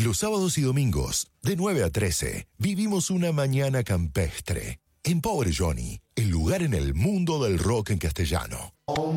Los sábados y domingos, de 9 a 13, vivimos una mañana campestre. En Pobre Johnny, el lugar en el mundo del rock en castellano.